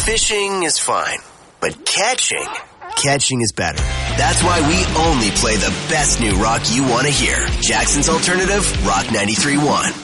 Fishing is fine, but catching is better. That's why we only play the best new rock you want to hear. Jackson's Alternative, Rock 93.1.